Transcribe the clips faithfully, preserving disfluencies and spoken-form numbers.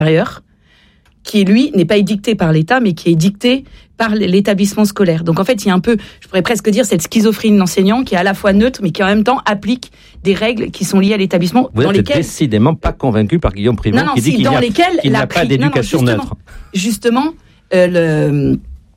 supérieur, qui lui n'est pas édicté par l'État, mais qui est dicté par l'établissement scolaire. Donc en fait, il y a un peu, je pourrais presque dire, cette schizophrénie de l'enseignant qui est à la fois neutre, mais qui en même temps applique des règles qui sont liées à l'établissement. Vous dans êtes lesquelles... décidément pas convaincu par Guillaume Privon, non, non, qui si, dit qu'il dans n'y a, lesquelles qu'il n'y a pri... pas d'éducation non, non, justement, neutre. Justement, euh, le...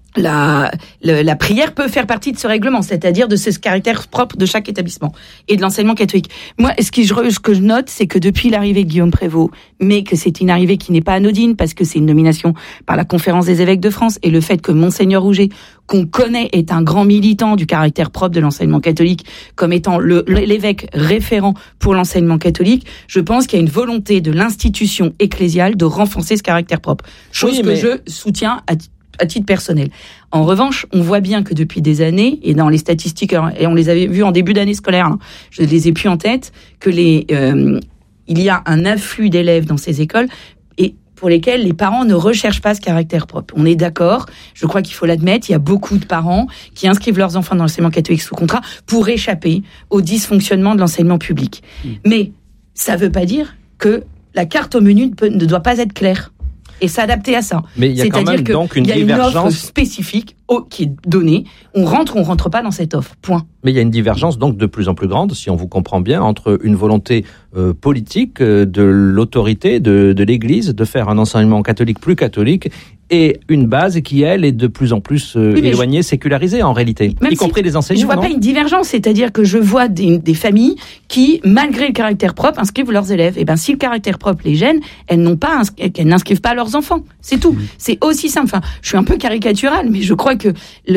La, le, la prière peut faire partie de ce règlement, c'est-à-dire de ce caractère propre de chaque établissement et de l'enseignement catholique. Moi, ce, qui, ce que je note, c'est que depuis l'arrivée de Guillaume Prévost, mais que c'est une arrivée qui n'est pas anodine, parce que c'est une nomination par la Conférence des évêques de France, et le fait que Monseigneur Rouget, qu'on connaît, est un grand militant du caractère propre de l'enseignement catholique, comme étant le, l'évêque référent pour l'enseignement catholique, je pense qu'il y a une volonté de l'institution ecclésiale de renforcer ce caractère propre. Chose oui, que mais... je soutiens à à titre personnel. En revanche, on voit bien que depuis des années, et dans les statistiques, et on les avait vues en début d'année scolaire, hein, je les ai plus en tête, que les, euh, il y a un afflux d'élèves dans ces écoles, et pour lesquels les parents ne recherchent pas ce caractère propre. On est d'accord, je crois qu'il faut l'admettre, il y a beaucoup de parents qui inscrivent leurs enfants dans l'enseignement catholique sous contrat pour échapper au dysfonctionnement de l'enseignement public. Mmh. Mais ça ne veut pas dire que la carte au menu ne, peut, ne doit pas être claire et s'adapter à ça. Mais il y a C'est-à-dire quand même donc une divergence. Il y a divergence une offre spécifique qui est donnée. On rentre ou on rentre pas dans cette offre. Point. Mais il y a une divergence donc de plus en plus grande, si on vous comprend bien, entre une volonté euh, politique euh, de l'autorité de, de l'Église de faire un enseignement catholique plus catholique et une base qui, elle, est de plus en plus euh, oui, éloignée, je... sécularisée en réalité, même y compris si les enseignants. Je vois non pas une divergence, c'est-à-dire que je vois des, des familles qui, malgré le caractère propre, inscrivent leurs élèves. Et ben, si le caractère propre les gêne, elles n'ont pas, elles n'inscrivent pas leurs enfants. C'est tout. Mmh. C'est aussi simple. Enfin, je suis un peu caricaturale, mais je crois que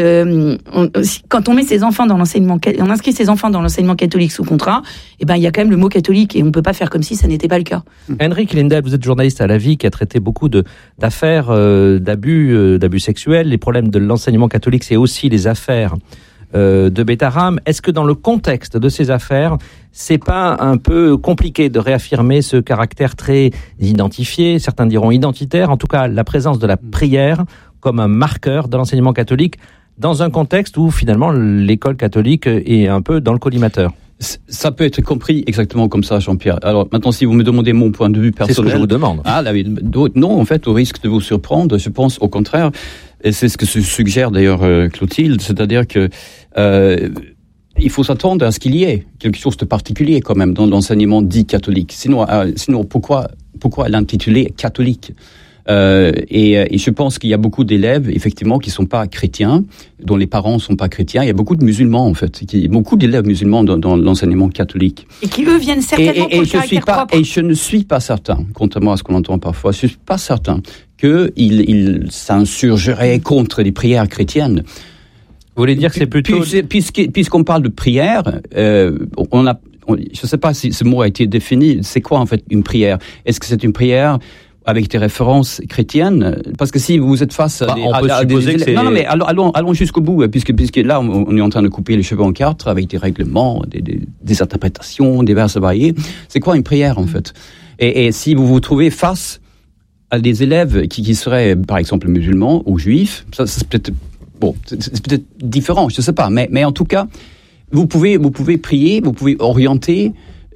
le, on, quand on met ses enfants dans l'enseignement, on inscrit ses enfants dans l'enseignement catholique sous contrat, et ben, il y a quand même le mot catholique et on peut pas faire comme si ça n'était pas le cas. Mmh. Henrik Lindell, vous êtes journaliste à La Vie qui a traité beaucoup de, d'affaires, euh, d'abus, euh, d'abus sexuels. Les problèmes de l'enseignement catholique, c'est aussi les affaires euh, de Betharam. Est-ce que dans le contexte de ces affaires, c'est pas un peu compliqué de réaffirmer ce caractère très identifié, certains diront identitaire, en tout cas la présence de la prière comme un marqueur de l'enseignement catholique dans un contexte où finalement l'école catholique est un peu dans le collimateur? Ça peut être compris exactement comme ça, Jean-Pierre. Alors maintenant, si vous me demandez mon point de vue personnel... C'est ce que je vous demande. Ah, là, non, en fait, au risque de vous surprendre, je pense au contraire, et c'est ce que suggère d'ailleurs euh, Clotilde, c'est-à-dire que euh, il faut s'attendre à ce qu'il y ait quelque chose de particulier quand même dans l'enseignement dit catholique. Sinon, euh, sinon pourquoi, pourquoi l'intituler catholique ? Euh, et, et je pense qu'il y a beaucoup d'élèves, effectivement, qui sont pas chrétiens, dont les parents sont pas chrétiens. Il y a beaucoup de musulmans, en fait, qui, beaucoup d'élèves musulmans dans, dans l'enseignement catholique. Et qui, eux, viennent certainement et, et, pour et le je caractère suis pas, propre. Et je ne suis pas certain, contrairement à ce qu'on entend parfois, je suis pas certain qu'il il s'insurgerait contre les prières chrétiennes. Vous voulez dire que c'est plutôt... Puisque, puisqu'on parle de prière, euh, on a, on, je ne sais pas si ce mot a été défini. C'est quoi, en fait, une prière? Est-ce que c'est une prière avec des références chrétiennes? Parce que si vous êtes face à bah, des... On à, peut à supposer des, que c'est... Non, non, mais allons, allons, allons jusqu'au bout, puisque, puisque là, on, on est en train de couper les cheveux en quatre avec des règlements, des, des, des interprétations, des vers variés. C'est quoi une prière, en fait? Et, et si vous vous trouvez face à des élèves qui, qui seraient, par exemple, musulmans ou juifs, ça, ça c'est peut-être... Bon, c'est, c'est peut-être différent, je ne sais pas. Mais, mais en tout cas, vous pouvez, vous pouvez prier, vous pouvez orienter...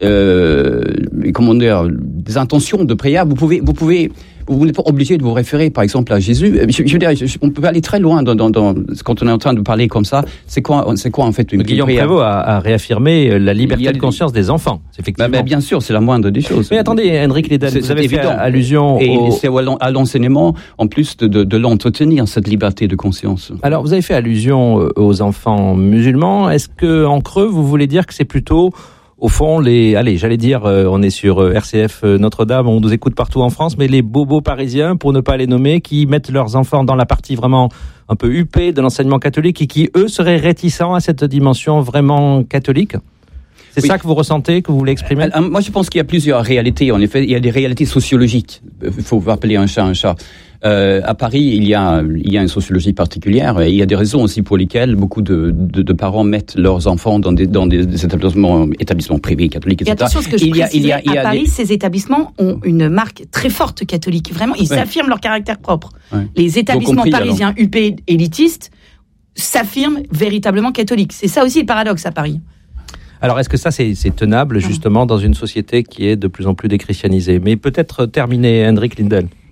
Euh, comment dire, des intentions de prière. Vous pouvez, vous pouvez, vous n'êtes pas obligé de vous référer, par exemple, à Jésus. Je, je veux dire, je, on peut aller très loin dans, dans, dans, quand on est en train de parler comme ça. C'est quoi, c'est quoi en fait une Guillaume prière? Prévost a, a réaffirmé la liberté a, de conscience des enfants. Effectivement. Bah, bah, bien sûr, c'est la moindre des choses. Mais attendez, Henrik Lindell, vous c'est avez évident. fait allusion et au... c'est à l'enseignement, en plus de, de, de l'entretenir, cette liberté de conscience. Alors, vous avez fait allusion aux enfants musulmans. Est-ce que, en creux, vous voulez dire que c'est plutôt au fond, les, allez, j'allais dire, euh, on est sur euh, R C F euh, Notre-Dame, on nous écoute partout en France, mais les bobos parisiens, pour ne pas les nommer, qui mettent leurs enfants dans la partie vraiment un peu huppée de l'enseignement catholique et qui, eux, seraient réticents à cette dimension vraiment catholique? C'est oui. ça que vous ressentez, que vous voulez exprimer? Alors, moi, je pense qu'il y a plusieurs réalités. En effet, il y a des réalités sociologiques. Il faut appeler un chat un chat. Euh, à Paris, il y a, il y a une sociologie particulière et il y a des raisons aussi pour lesquelles beaucoup de, de, de parents mettent leurs enfants dans des, dans des, des établissements, établissements privés, catholiques, et cetera. Et attention, ce que je il y a, il y a, il y a à Paris, des... ces établissements ont une marque très forte catholique. Vraiment, ils ouais. affirment leur caractère propre. Ouais. Les établissements compris, parisiens alors. U P élitistes s'affirment véritablement catholiques. C'est ça aussi le paradoxe à Paris. Alors, est-ce que ça, c'est, c'est tenable, justement, dans une société qui est de plus en plus déchristianisée? Mais peut-être terminer, Hendrik Lindell.